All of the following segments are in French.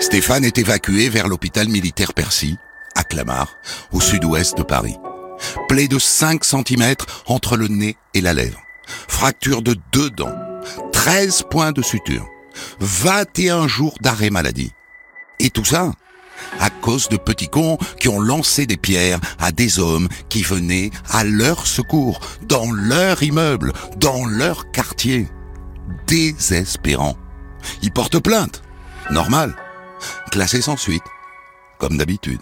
Stéphane est évacué vers l'hôpital militaire Percy, à Clamart, au sud-ouest de Paris. Plaie de 5 cm entre le nez et la lèvre. Fracture de 2 dents. 13 points de suture. 21 jours d'arrêt maladie. Et tout ça à cause de petits cons qui ont lancé des pierres à des hommes qui venaient à leur secours, dans leur immeuble, dans leur quartier. Désespérant. Ils portent plainte. Normal. Classé sans suite. Comme d'habitude.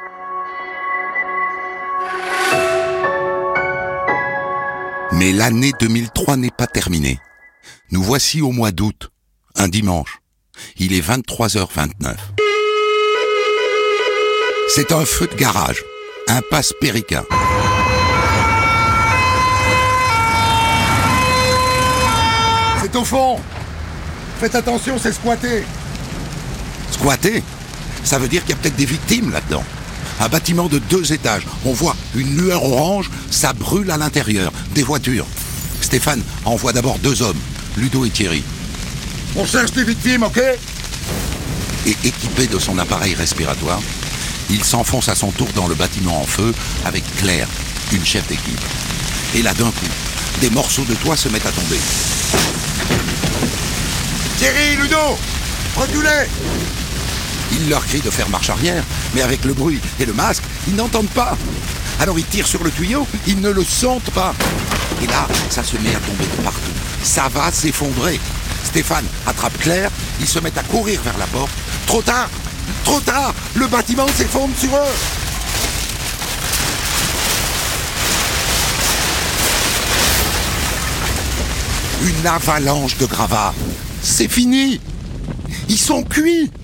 Mais l'année 2003 n'est pas terminée. Nous voici au mois d'août, un dimanche. Il est 23h29. C'est un feu de garage, impasse Périquin. C'est au fond. Faites attention, c'est squatté. Squatté, ça veut dire qu'il y a peut-être des victimes là-dedans. Un bâtiment de 2 étages, on voit une lueur orange, ça brûle à l'intérieur, des voitures. Stéphane envoie d'abord 2 hommes, Ludo et Thierry. On cherche des victimes, ok? Et équipé de son appareil respiratoire, il s'enfonce à son tour dans le bâtiment en feu avec Claire, une chef d'équipe. Et là, d'un coup, des morceaux de toit se mettent à tomber. Thierry, Ludo, reculez! Il leur crie de faire marche arrière, mais avec le bruit et le masque, ils n'entendent pas. Alors ils tirent sur le tuyau, ils ne le sentent pas. Et là, ça se met à tomber de partout. Ça va s'effondrer. Stéphane attrape Claire, ils se mettent à courir vers la porte. Trop tard! Trop tard! Le bâtiment s'effondre sur eux! Une avalanche de gravats. C'est fini! Ils sont cuits!